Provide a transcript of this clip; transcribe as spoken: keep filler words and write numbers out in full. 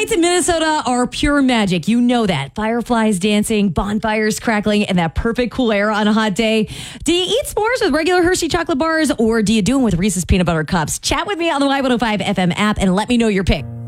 nights in Minnesota are pure magic. You know that. Fireflies dancing, bonfires crackling, and that perfect cool air on a hot day. Do you eat s'mores with regular Hershey chocolate bars, or do you do them with Reese's peanut butter cups? Chat with me on the Y one oh five F M app and let me know your pick.